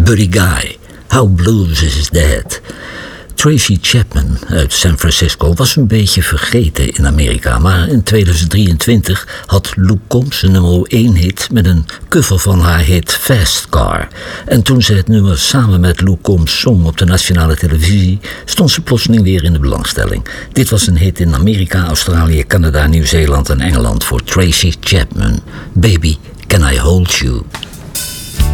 Buddy Guy, How Blues Is Dead. Tracy Chapman uit San Francisco was een beetje vergeten in Amerika, maar in 2023 had Luke Combs een nummer 1 hit met een cover van haar hit Fast Car. En toen ze het nummer samen met Luke Combs zong op de nationale televisie, stond ze plotseling weer in de belangstelling. Dit was een hit in Amerika, Australië, Canada, Nieuw-Zeeland en Engeland voor Tracy Chapman. Baby, Can I Hold You?